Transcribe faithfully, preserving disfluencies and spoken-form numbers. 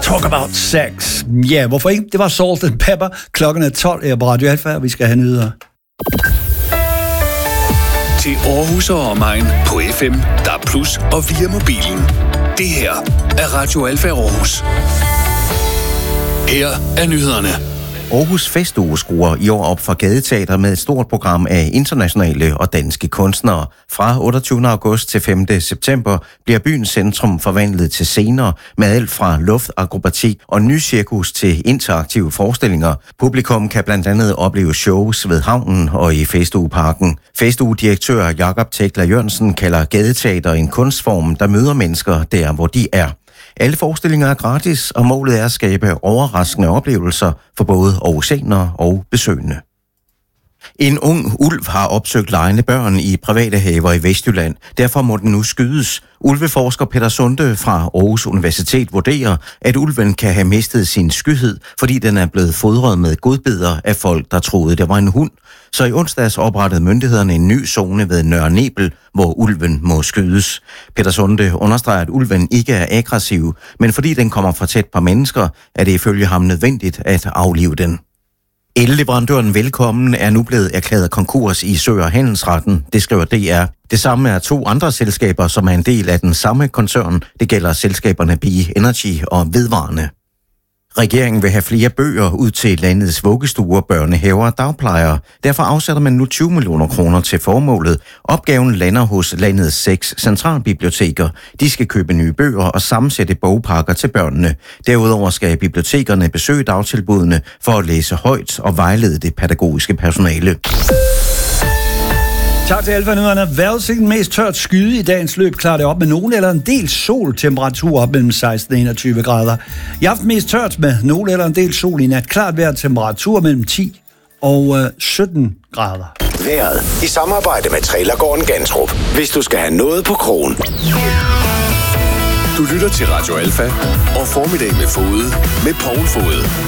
Talk about sex. Ja, yeah, hvorfor ikke? Det var Salt and Pepper. Klokken er tolv her på Radio Alfa, og vi skal have nyheder. Til Aarhus og omegn på F M, D A B plus og via mobilen. Det her er Radio Alfa Aarhus. Her er nyhederne. Aarhus Festuge skruer i år op for Gadeteater med et stort program af internationale og danske kunstnere. Fra otteogtyvende august til femte september bliver byens centrum forvandlet til scener med alt fra luftakrobatik og nycirkus til interaktive forestillinger. Publikum kan blandt andet opleve shows ved havnen og i Festugeparken. Festuge-direktør Jakob Tekla Jørgensen kalder Gadeteater en kunstform, der møder mennesker der, hvor de er. Alle forestillinger er gratis, og målet er at skabe overraskende oplevelser for både aarhusianere og besøgende. En ung ulv har opsøgt legende børn i private haver i Vestjylland. Derfor må den nu skydes. Ulveforsker Peter Sunde fra Aarhus Universitet vurderer, at ulven kan have mistet sin skyhed, fordi den er blevet fodret med godbidder af folk, der troede, det var en hund. Så i onsdags oprettede myndighederne en ny zone ved Nørre Nebel, hvor ulven må skydes. Peter Sunde understreger, at ulven ikke er aggressiv, men fordi den kommer for tæt på mennesker, er det ifølge ham nødvendigt at aflive den. Elleverandøren Velkommen er nu blevet erklæret konkurs i Sø- og Handelsretten, det skriver D R. Det samme er to andre selskaber, som er en del af den samme koncern. Det gælder selskaberne B Energy og Vedvarende. Regeringen vil have flere bøger ud til landets vuggestuer, børnehaver og dagplejere. Derfor afsætter man nu tyve millioner kroner til formålet. Opgaven lander hos landets seks centralbiblioteker. De skal købe nye bøger og sammensætte bogpakker til børnene. Derudover skal bibliotekerne besøge dagtilbudene for at læse højt og vejlede det pædagogiske personale. Tak til Alfa-nyhederne. Vejrudsigten mest tørt skyde i dagens løb. Klarer det op med nogen eller en del sol. Temperatur op mellem seksten og enogtyve grader. I aften mest tørt med nogen eller en del sol. I nat klart vejr. Temperatur mellem ti og øh, sytten grader. Vejret i samarbejde med Trailergården Gantrup. Hvis du skal have noget på krogen. Du lytter til Radio Alfa og Formiddag med Fode med Poul Fode.